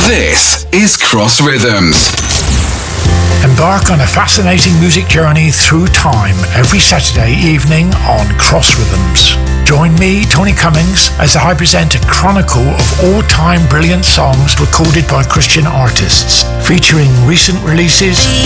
This is Cross Rhythms. Embark on a fascinating music journey through time every Saturday evening on Cross Rhythms. Join me, Tony Cummings, as I present a chronicle of all-time brilliant songs recorded by Christian artists, featuring recent releases,